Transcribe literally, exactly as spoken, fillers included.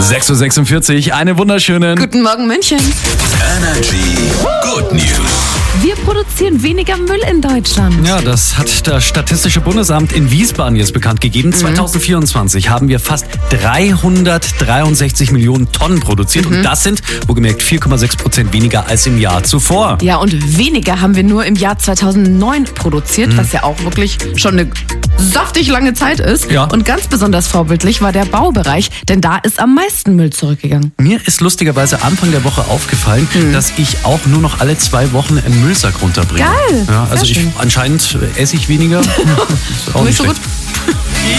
sechs Uhr sechsundvierzig, eine wunderschöne. Guten Morgen, München. Energy Good News. Wir produzieren weniger Müll in Deutschland. Ja, das hat das Statistische Bundesamt in Wiesbaden jetzt bekannt gegeben. Mhm. zweitausendvierundzwanzig haben wir fast dreihundertdreiundsechzig Millionen Tonnen produziert. Mhm. Und das sind, wohlgemerkt, vier Komma sechs Prozent weniger als im Jahr zuvor. Ja, und weniger haben wir nur im Jahr zweitausendneun produziert, mhm. was ja auch wirklich schon eine saftig lange Zeit ist. Ja. Und ganz besonders vorbildlich war der Baubereich, denn da ist am meisten Müll zurückgegangen. Mir ist lustigerweise Anfang der Woche aufgefallen, mhm. dass ich auch nur noch alle zwei Wochen einen Müllsack runterbringe. Geil. Ja, also ich, anscheinend esse ich weniger. Ist auch nicht, nicht so gut.